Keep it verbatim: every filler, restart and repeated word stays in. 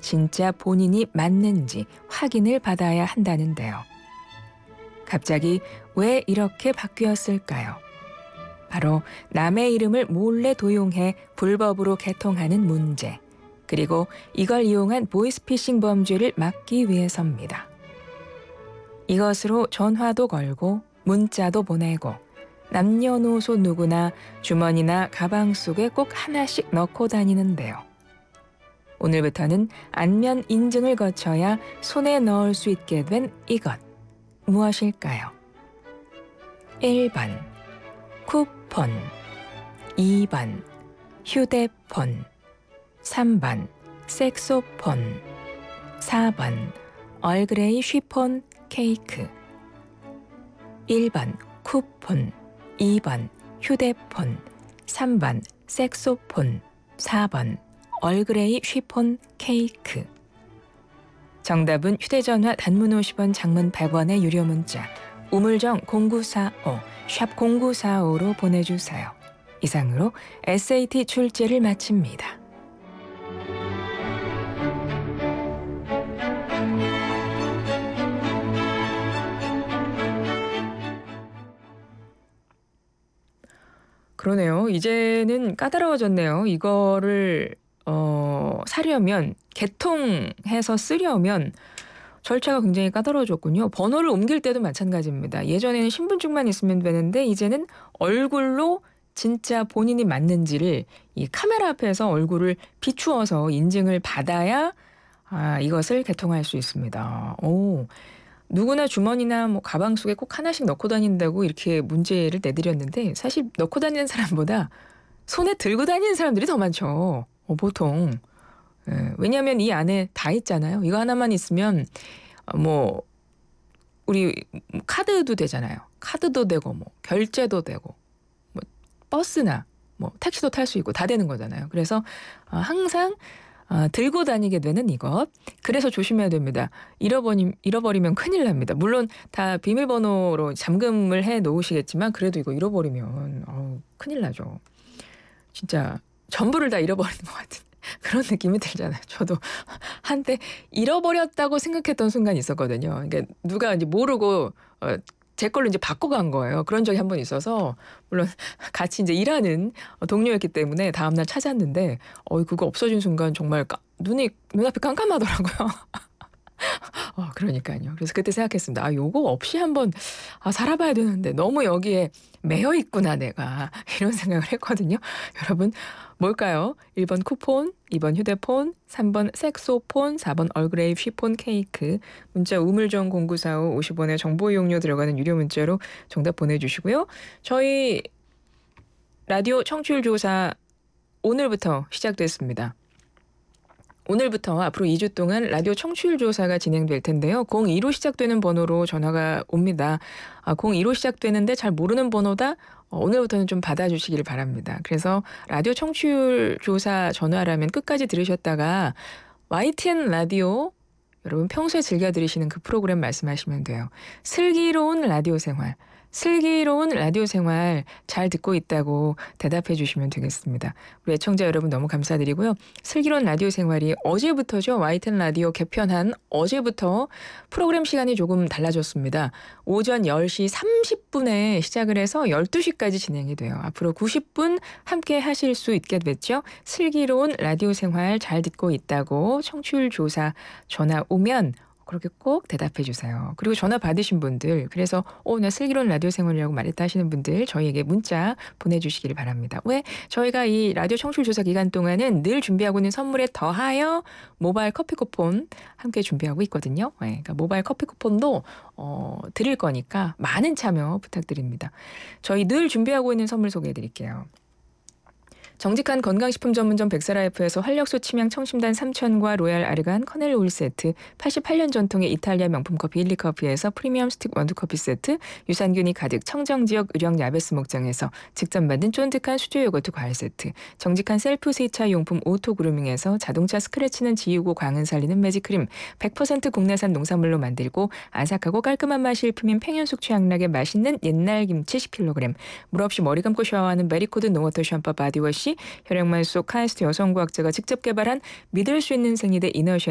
진짜 본인이 맞는지 확인을 받아야 한다는데요. 갑자기 왜 이렇게 바뀌었을까요? 바로 남의 이름을 몰래 도용해 불법으로 개통하는 문제, 그리고 이걸 이용한 보이스피싱 범죄를 막기 위해서입니다. 이것으로 전화도 걸고 문자도 보내고 남녀노소 누구나 주머니나 가방 속에 꼭 하나씩 넣고 다니는데요. 오늘부터는 안면 인증을 거쳐야 손에 넣을 수 있게 된 이것, 무엇일까요? 일 번 쿠폰, 이 번 휴대폰, 삼 번 색소폰, 사 번 얼그레이 쉬폰 케이크. 일 번 쿠폰, 이 번 휴대폰, 삼 번 색소폰, 사 번 얼그레이 쉬폰 케이크. 정답은 휴대전화 단문 오십 원, 장문 백 원의 유료 문자 우물정 공구사오, 샵 공구사오로 보내주세요. 이상으로 에스에이티 출제를 마칩니다. 그러네요. 이제는 까다로워졌네요. 이거를 어, 사려면, 개통해서 쓰려면 절차가 굉장히 까다로워졌군요. 번호를 옮길 때도 마찬가지입니다. 예전에는 신분증만 있으면 되는데 이제는 얼굴로 진짜 본인이 맞는지를 이 카메라 앞에서 얼굴을 비추어서 인증을 받아야 아, 이것을 개통할 수 있습니다. 오, 누구나 주머니나 뭐 가방 속에 꼭 하나씩 넣고 다닌다고 이렇게 문제를 내드렸는데 사실 넣고 다니는 사람보다 손에 들고 다니는 사람들이 더 많죠. 어, 보통. 예, 왜냐하면 이 안에 다 있잖아요. 이거 하나만 있으면 어, 뭐 우리 카드도 되잖아요. 카드도 되고 뭐 결제도 되고 뭐 버스나 뭐 택시도 탈 수 있고 다 되는 거잖아요. 그래서 어, 항상 어, 들고 다니게 되는 이것. 그래서 조심해야 됩니다. 잃어버리, 잃어버리면 큰일 납니다. 물론 다 비밀번호로 잠금을 해 놓으시겠지만 그래도 이거 잃어버리면 어, 큰일 나죠. 진짜 전부를 다 잃어버리는 것 같은 그런 느낌이 들잖아요. 저도 한때 잃어버렸다고 생각했던 순간이 있었거든요. 그러니까 누가 이제 모르고 어, 제 걸로 이제 바꿔간 거예요. 그런 적이 한 번 있어서 물론 같이 이제 일하는 동료였기 때문에 다음날 찾았는데 어 그거 없어진 순간 정말 까, 눈이 눈앞이 깜깜하더라고요. 어, 그러니까요. 그래서 그때 생각했습니다. 아, 요거 없이 한번 아, 살아봐야 되는데 너무 여기에 매여 있구나 내가 이런 생각을 했거든요. 여러분 뭘까요? 일 번 쿠폰, 이 번 휴대폰, 삼 번 색소폰, 사 번 얼그레이 쉬폰 케이크. 문자 우물정 공구사오 오십 원의 정보 이용료 들어가는 유료 문자로 정답 보내주시고요. 저희 라디오 청취율 조사 오늘부터 시작됐습니다. 오늘부터 앞으로 이 주 동안 라디오 청취율 조사가 진행될 텐데요. 공이로 시작되는 번호로 전화가 옵니다. 아, 공이로 시작되는데 잘 모르는 번호다? 어, 오늘부터는 좀 받아주시길 바랍니다. 그래서 라디오 청취율 조사 전화라면 끝까지 들으셨다가 와이티엔 라디오 여러분 평소에 즐겨 들으시는 그 프로그램 말씀하시면 돼요. 슬기로운 라디오 생활. 슬기로운 라디오 생활 잘 듣고 있다고 대답해 주시면 되겠습니다. 우리 애청자 여러분 너무 감사드리고요. 슬기로운 라디오 생활이 어제부터죠. 와이티엔 라디오 개편한 어제부터 프로그램 시간이 조금 달라졌습니다. 오전 열 시 삼십 분에 시작을 해서 열두 시까지 진행이 돼요. 앞으로 구십 분 함께 하실 수 있게 됐죠. 슬기로운 라디오 생활 잘 듣고 있다고 청취율 조사 전화 오면 그렇게 꼭 대답해 주세요. 그리고 전화 받으신 분들, 그래서 어, 나 슬기로운 라디오 생활이라고 말했다 하시는 분들 저희에게 문자 보내주시기를 바랍니다. 왜? 저희가 이 라디오 청취율 조사 기간 동안은 늘 준비하고 있는 선물에 더하여 모바일 커피 쿠폰 함께 준비하고 있거든요. 네, 그러니까 모바일 커피 쿠폰도 어, 드릴 거니까 많은 참여 부탁드립니다. 저희 늘 준비하고 있는 선물 소개해 드릴게요. 정직한 건강식품 전문점 백사라이프에서 활력소 치명 청심단 삼천과 로얄 아르간 커넬 오일 세트, 팔십팔 년 전통의 이탈리아 명품 커피 일리커피에서 프리미엄 스틱 원두커피 세트, 유산균이 가득 청정지역 의령 야베스 목장에서 직접 만든 쫀득한 수제 요거트 과일 세트, 정직한 셀프 세차 용품 오토그루밍에서 자동차 스크래치는 지우고 광은 살리는 매직크림, 백 퍼센트 국내산 농산물로 만들고 아삭하고 깔끔한 맛이 일품인 팽현숙 취향락의 맛있는 옛날 김치 십 킬로그램, 물 없이 머리 감고 샤워하는 메리코드 노워터 샴푸 바디워시, 혈액만 속 카이스트 여성과학자가 직접 개발한 믿을 수 있는 생리대 이너시